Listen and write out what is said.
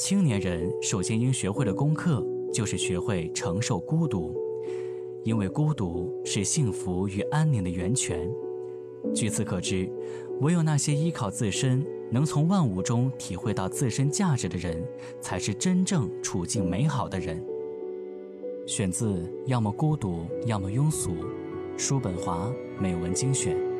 青年人首先应学会的功课就是学会承受孤独，因为孤独是幸福与安宁的源泉。据此可知，唯有那些依靠自身，能从万物中体会到自身价值的人，才是真正处境美好的人。选自《要么孤独，要么庸俗》，叔本华美文精选。